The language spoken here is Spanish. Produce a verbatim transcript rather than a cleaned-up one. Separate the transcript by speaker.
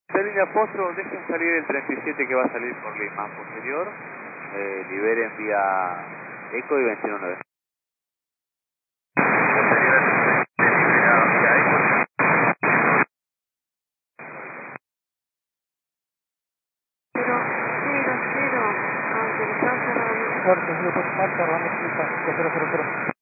Speaker 1: Esta línea Postro, dejen salir el treinta y siete que va a salir por Lima. Posterior, eh, liberen vía Eco y veintiuno nueve. Posterior al liberado vía Eco.
Speaker 2: Cero, cero, cero. Autorizado cerrado.
Speaker 3: Norte, Grupo Marta, Ramos, cero cero cero.